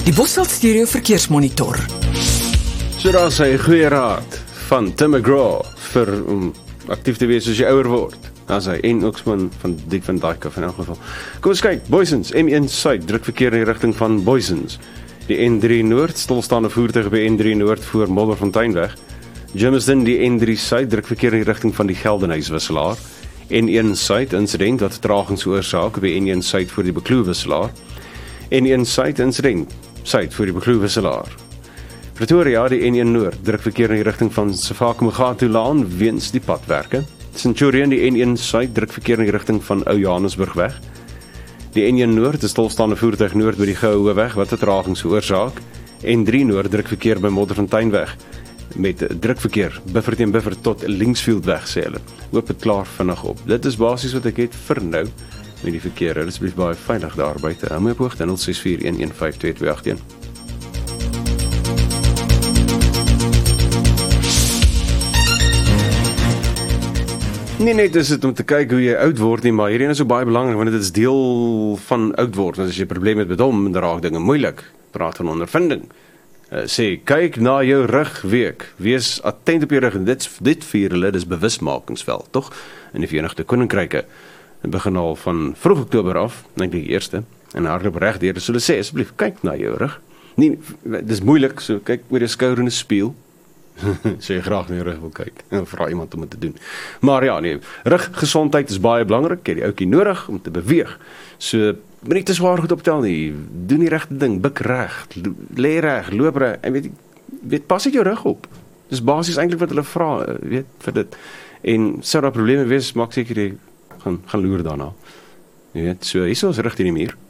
Die Bosveld Stereo Verkeersmonitor. So daar is hy goeie raad van Tim McGraw vir om aktief te wees as jy ouer word. Daar is hy, en Oksman van Dick van Dijk af in elk geval. Kom ons kyk, Boysens, M1 Suid, druk verkeer in die rigting van Boysens. Die N3 Noord, stilstaande voertuig by N3 Noord voor Modderfonteinweg. Germiston, die N3 Suid, druk verkeer in die rigting van die Geldenhuiswisselaar. N1 Suid, incident wat vertragings veroorsaak by N1 Suid voor die Bekloewisselaar. N1 Suid, incident, Suid voor die Bekloewisselaar. Pretoria, die N1 Noord, druk verkeer in die rigting van Sefako-Mogatu-laan weens die padwerke. Centurion, die N1 Suid, druk verkeer in die rigting van Ou Johannesburgweg. Die N1 Noord, die stilstaande voertuig noord by die Goue weg wat vertragings veroorsaak. N3 Noord, druk verkeer by Modderfonteinweg met drukverkeer, buffer teen buffer tot Linksfieldweg sê hulle. Hoop het klaar vinnig op. Dit is basies wat ek het vir nou met die verkeer. Hulle is baie veilig daar buite. Hou my op hoogte 0641152281. Nie net is dit om te kyk hoe jy oud word nie, maar hierdie is ook baie belangrik, want dit is deel van oud word. Want as jy probleme het met hom, dan raak dinge moeilik. Praat van ondervinding. Sê, kyk na jou rugweek. Wees attent op jou rug. En dit vier hulle, dis bewusmakingsveld, toch? In die Verenigde Koninkryke. Het begin al van vroeg Oktober af, denk die eerste, en hardloop reg deur, dus hulle sê, asseblief, kyk na jou rug. Nie, dis moeilik, so kyk oor jou skouer in 'n spieël. Sê jy graag na jou rug wil kyk, en vra iemand om dit te doen. Maar ja, nee, ruggesondheid is baie belangrik, jy het die ouetjie nodig om te beweeg. So, moet nie te zwaar goed optel nie, doen die regte ding, buk reg, lê reg, loop reg, en weet, pas dit jou rug op. Dis basies eintlik wat hulle vra, weet, vir dit. En sou daar probleme wees, maak seker jy gaan loer daarna. Jy weet, so hier is ons rig teen die muur.